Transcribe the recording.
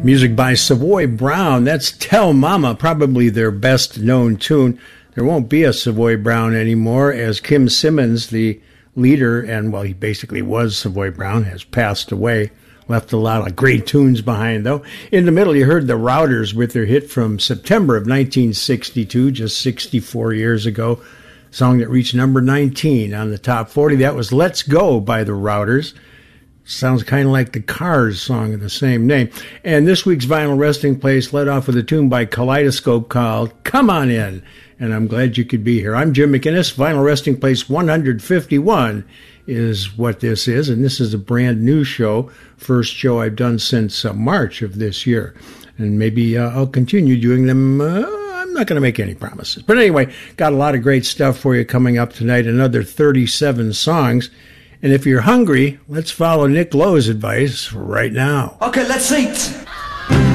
Music by Savoy Brown. That's Tell Mama, probably their best known tune. There won't be a Savoy Brown anymore, as Kim Simmons, the leader, and well, he basically was Savoy Brown, has passed away. Left a lot of great tunes behind, though. In the middle, you heard the Routers with their hit from September of 1962, just 64 years ago. Song that reached number 19 on the top 40. That was Let's Go by the Routers. Sounds kind of like the Cars song of the same name. And this week's Vinyl Resting Place led off with a tune by Kaleidoscope called Come On In. And I'm glad you could be here. I'm Jim McInnes. Vinyl Resting Place 151 is what this is. And this is a brand new show. First show I've done since March of this year. And maybe I'll continue doing them. I'm not going to make any promises. But anyway, got a lot of great stuff for you coming up tonight. Another 37 songs. And if you're hungry, let's follow Nick Lowe's advice right now. Okay, let's eat.